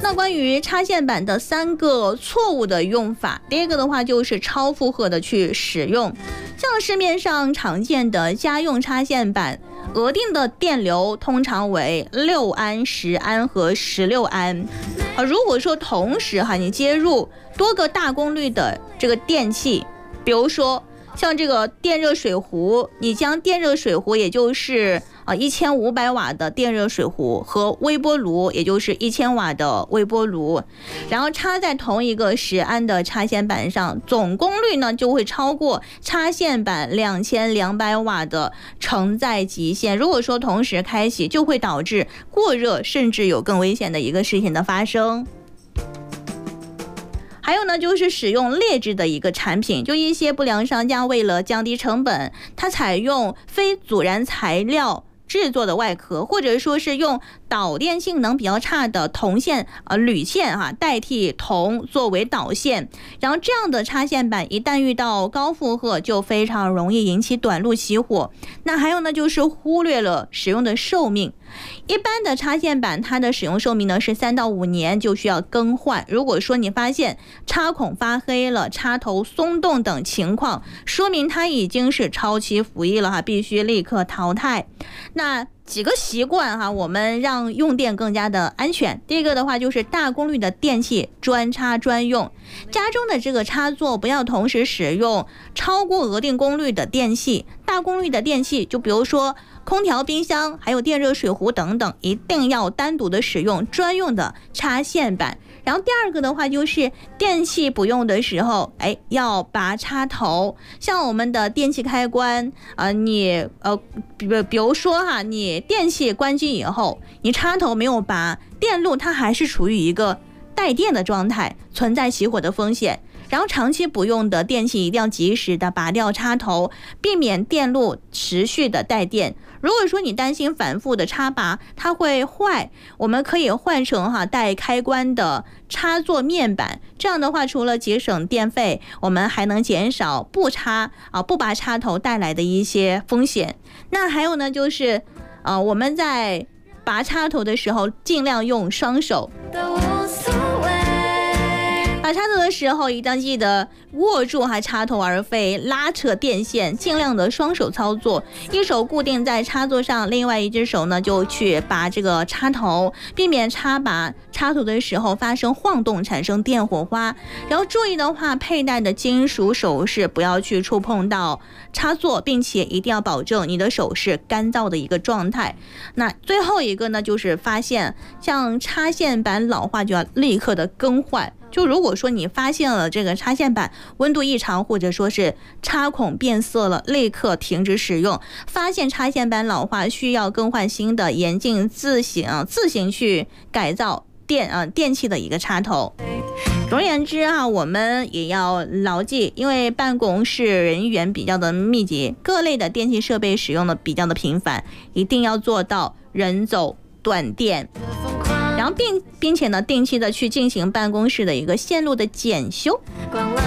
那关于插线板的3个错误的用法，第一个的话就是超负荷的去使用，像市面上常见的家用插线板，额定的电流通常为6安、10安和16安。如果说同时你接入多个大功率的这个电器，比如说像这个电热水壶，你将电热水壶也就是1500瓦的电热水壶和微波炉，也就是1000瓦的微波炉，然后插在同一个10安的插线板上，总功率呢就会超过插线板2200瓦的承载极限。如果说同时开启，就会导致过热，甚至有更危险的一个事情的发生。还有呢，就是使用劣质的一个产品，就一些不良商家为了降低成本，它采用非阻燃材料制作的外壳，或者说是用导电性能比较差的铜线铝线代替铜作为导线，然后这样的插线板一旦遇到高负荷，就非常容易引起短路起火。那还有呢，就是忽略了使用的寿命。一般的插线板它的使用寿命呢是3到5年就需要更换。如果说你发现插孔发黑了、插头松动等情况，说明它已经是超期服役了必须立刻淘汰。那几个习惯我们让用电更加的安全。第一个的话就是大功率的电器专插专用，家中的这个插座不要同时使用超过额定功率的电器。大功率的电器就比如说空调、冰箱还有电热水壶等等，一定要单独的使用专用的插线板。然后第二个的话就是电器不用的时候要拔插头，像我们的电器开关比如说你电器关机以后，你插头没有拔，电路它还是处于一个带电的状态，存在起火的风险。然后长期不用的电器一定要及时的拔掉插头，避免电路持续的带电。如果说你担心反复的插拔它会坏，我们可以换成带开关的插座面板，这样的话除了节省电费，我们还能减少不拔插头带来的一些风险。那还有呢，就是我们在拔插头的时候尽量用双手，拔插头的时候一定要记得握住插头而非拉扯电线，尽量的双手操作，一手固定在插座上，另外一只手呢就去拔这个插头，避免拔插头的时候发生晃动，产生电火花。然后注意的话，佩戴的金属首饰不要去触碰到插座，并且一定要保证你的手是干燥的一个状态。那最后一个呢，就是发现像插线板老化就要立刻的更换。就如果说你发现了这个插线板温度异常，或者说是插孔变色了，立刻停止使用。发现插线板老化需要更换新的，严禁自行去改造电器的一个插头。总而言之我们也要牢记，因为办公室人员比较的密集，各类的电器设备使用的比较的频繁，一定要做到人走短电。然后并且呢，定期的去进行办公室的一个线路的检修。